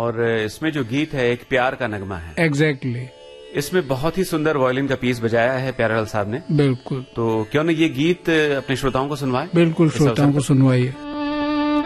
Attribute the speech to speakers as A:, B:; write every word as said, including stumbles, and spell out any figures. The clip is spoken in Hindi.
A: और इसमें जो गीत है एक प्यार का नगमा है।
B: Exactly exactly.
A: इसमें बहुत ही सुंदर वायलिन का पीस बजाया है प्यारेलाल साहब ने।
B: बिल्कुल।
A: तो क्यों न ये गीत अपने श्रोताओं को सुनवाए?
B: बिल्कुल, श्रोताओं को सुनवाइए।